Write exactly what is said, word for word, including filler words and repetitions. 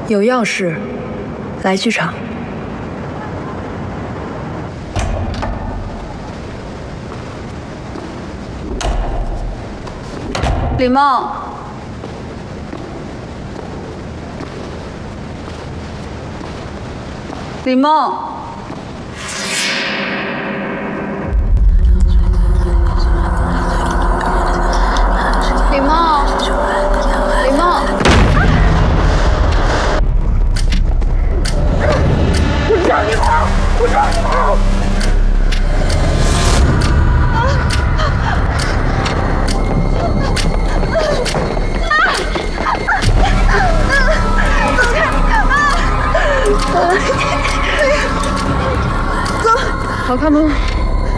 有要事，来剧场。 李梦，李梦，李梦，李梦。 我让你跑！我让你跑！ 走开！啊！走， 好看吗？